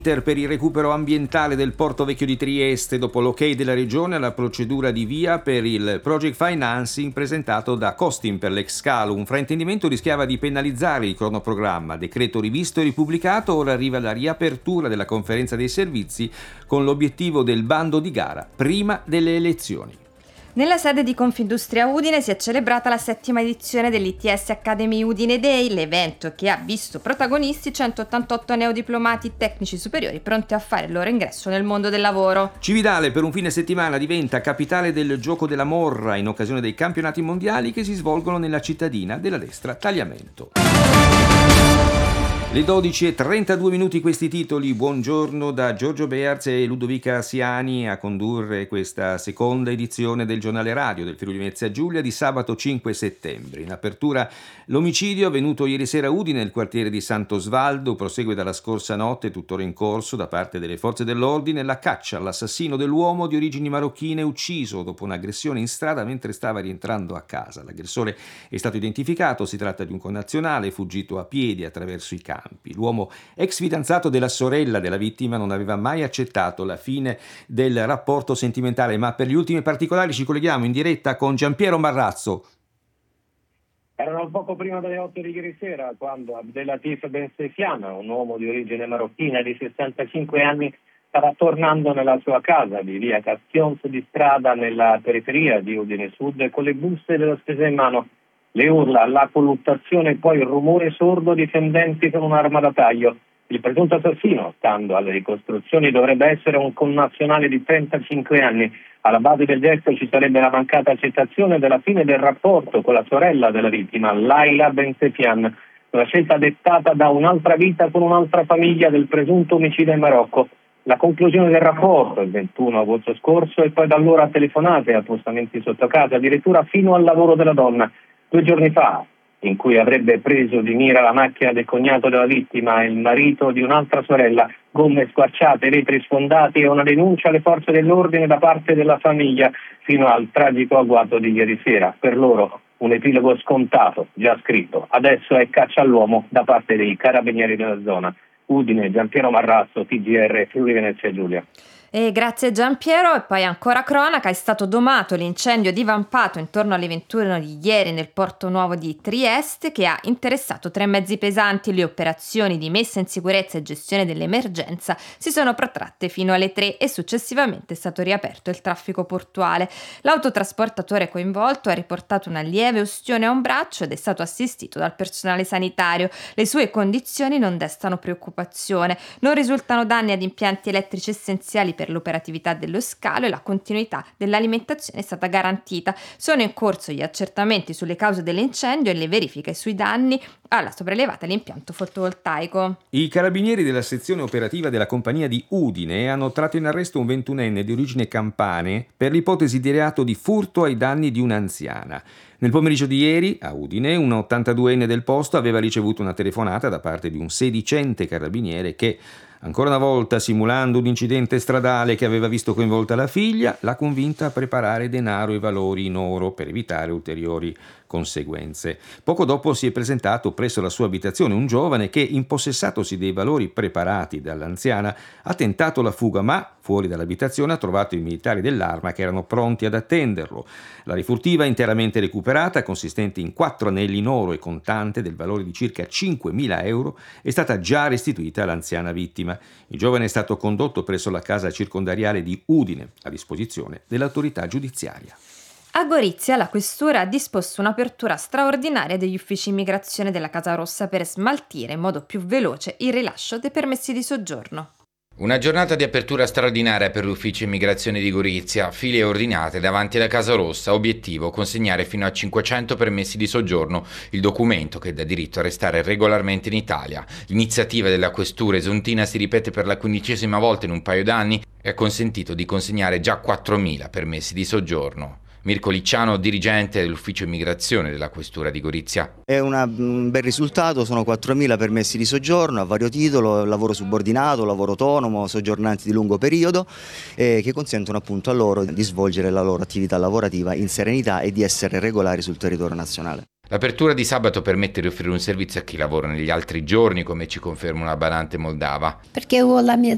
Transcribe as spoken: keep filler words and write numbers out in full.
Per il recupero ambientale del Porto Vecchio di Trieste, dopo l'ok della Regione alla procedura di via per il project financing presentato da Costin per l'ex Scalo. Un fraintendimento rischiava di penalizzare il cronoprogramma. Decreto rivisto e ripubblicato, ora arriva la riapertura della conferenza dei servizi con l'obiettivo del bando di gara prima delle elezioni. Nella sede di Confindustria Udine si è celebrata la settima edizione dell'I T S Academy Udine Day, l'evento che ha visto protagonisti centottantotto neodiplomati tecnici superiori pronti a fare il loro ingresso nel mondo del lavoro. Cividale per un fine settimana diventa capitale del gioco della morra in occasione dei campionati mondiali che si svolgono nella cittadina della destra Tagliamento. Le dodici e trentadue minuti questi titoli. Buongiorno da Giorgio Bearz e Ludovica Siani a condurre questa seconda edizione del giornale radio del Friuli Venezia Giulia di sabato cinque settembre. In apertura l'omicidio avvenuto ieri sera a Udine nel quartiere di Sant'Osvaldo prosegue dalla scorsa notte, tuttora in corso da parte delle forze dell'ordine, la caccia all'assassino dell'uomo di origini marocchine ucciso dopo un'aggressione in strada mentre stava rientrando a casa. L'aggressore è stato identificato, si tratta di un connazionale fuggito a piedi attraverso i campi. L'uomo, ex fidanzato della sorella della vittima, non aveva mai accettato la fine del rapporto sentimentale, ma per gli ultimi particolari ci colleghiamo in diretta con Giampiero Marrazzo. Erano poco prima delle otto di ieri sera quando Abdelatif Ben Sefian, un uomo di origine marocchina di sessantacinque anni, stava tornando nella sua casa di via Castions di strada nella periferia di Udine Sud con le buste della spesa in mano. Le urla, la colluttazione e poi il rumore sordo di fendenti con un'arma da taglio. Il presunto assassino, stando alle ricostruzioni, dovrebbe essere un connazionale di trentacinque anni. Alla base del gesto ci sarebbe la mancata accettazione della fine del rapporto con la sorella della vittima, Laila Ben Sefian, una scelta dettata da un'altra vita con un'altra famiglia del presunto omicida in Marocco. La conclusione del rapporto il ventuno agosto scorso e poi da allora telefonate e appostamenti sotto casa, addirittura fino al lavoro della donna. Due giorni fa, in cui avrebbe preso di mira la macchina del cognato della vittima e il marito di un'altra sorella, gomme squarciate, vetri sfondati e una denuncia alle forze dell'ordine da parte della famiglia, fino al tragico agguato di ieri sera. Per loro un epilogo scontato, già scritto. Adesso è caccia all'uomo da parte dei carabinieri della zona. Udine, Giampiero Marrazzo, T G R, Friuli Venezia Giulia. E grazie Giampiero. E poi ancora cronaca, è stato domato l'incendio divampato intorno alle ventuno di ieri nel porto nuovo di Trieste che ha interessato tre mezzi pesanti. Le operazioni di messa in sicurezza e gestione dell'emergenza si sono protratte fino alle tre e successivamente è stato riaperto il traffico portuale. L'autotrasportatore coinvolto ha riportato una lieve ustione a un braccio ed è stato assistito dal personale sanitario. Le sue condizioni non destano preoccupazione. Non risultano danni ad impianti elettrici essenziali per l'operatività dello scalo e la continuità dell'alimentazione è stata garantita. Sono in corso gli accertamenti sulle cause dell'incendio e le verifiche sui danni alla sopraelevata l'impianto fotovoltaico. I carabinieri della sezione operativa della compagnia di Udine hanno tratto in arresto un ventunenne di origine campane per l'ipotesi di reato di furto ai danni di un'anziana. Nel pomeriggio di ieri, a Udine, un ottantaduenne del posto aveva ricevuto una telefonata da parte di un sedicente carabiniere che, ancora una volta simulando un incidente stradale che aveva visto coinvolta la figlia, l'ha convinta a preparare denaro e valori in oro per evitare ulteriori conseguenze. Poco dopo si è presentato presso la sua abitazione un giovane che, impossessatosi dei valori preparati dall'anziana, ha tentato la fuga, ma fuori dall'abitazione ha trovato i militari dell'arma che erano pronti ad attenderlo. La rifurtiva, interamente recuperata, consistente in quattro anelli in oro e contante del valore di circa cinquemila euro, è stata già restituita all'anziana vittima. Il giovane è stato condotto presso la casa circondariale di Udine, a disposizione dell'autorità giudiziaria. A Gorizia la questura ha disposto un'apertura straordinaria degli uffici immigrazione della Casa Rossa per smaltire in modo più veloce il rilascio dei permessi di soggiorno. Una giornata di apertura straordinaria per l'ufficio immigrazione di Gorizia, file ordinate davanti alla Casa Rossa, obiettivo consegnare fino a cinquecento permessi di soggiorno, il documento che dà diritto a restare regolarmente in Italia. L'iniziativa della questura esuntina si ripete per la quindicesima volta in un paio d'anni e ha consentito di consegnare già quattromila permessi di soggiorno. Mirko Licciano, dirigente dell'ufficio immigrazione della questura di Gorizia. È una, un bel risultato, sono quattromila permessi di soggiorno a vario titolo, lavoro subordinato, lavoro autonomo, soggiornanti di lungo periodo, eh, che consentono appunto a loro di svolgere la loro attività lavorativa in serenità e di essere regolari sul territorio nazionale. L'apertura di sabato permette di offrire un servizio a chi lavora negli altri giorni, come ci conferma una badante moldava. Perché ho la mia